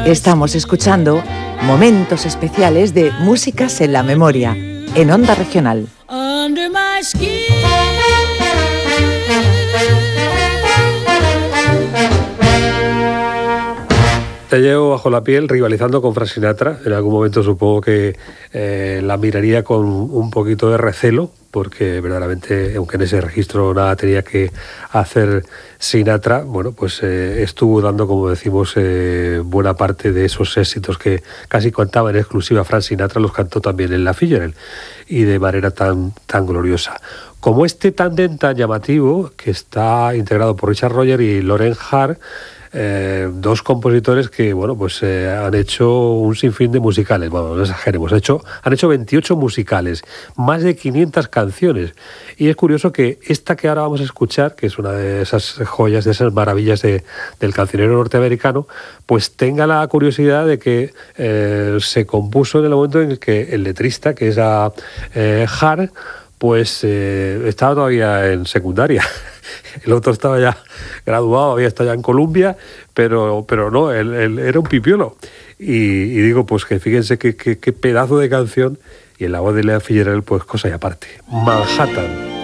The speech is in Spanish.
Estamos escuchando momentos especiales de Músicas en la Memoria, en Onda Regional. Te llevo bajo la piel rivalizando con Frank Sinatra. En algún momento supongo que la miraría con un poquito de recelo, porque verdaderamente, aunque en ese registro nada tenía que hacer Sinatra, bueno, pues estuvo dando, como decimos, buena parte de esos éxitos que casi cantaba en exclusiva Frank Sinatra, los cantó también en La Fitzgerald, y de manera tan gloriosa. Como este tándem tan llamativo, que está integrado por Richard Rodgers y Loren Hart, dos compositores que, bueno, pues han hecho un sinfín de musicales, bueno, no exageremos, han hecho 28 musicales, más de 500 canciones, y es curioso que esta que ahora vamos a escuchar, que es una de esas joyas, de esas maravillas del cancionero norteamericano, pues tenga la curiosidad de que se compuso en el momento en el que el letrista, que es Hart, pues estaba todavía en secundaria. El otro estaba ya graduado, había estado ya en Columbia, pero no, él era un pipiolo. Y digo, pues que fíjense qué pedazo de canción, y en la voz de Ella Fitzgerald, pues cosa y aparte. Manhattan.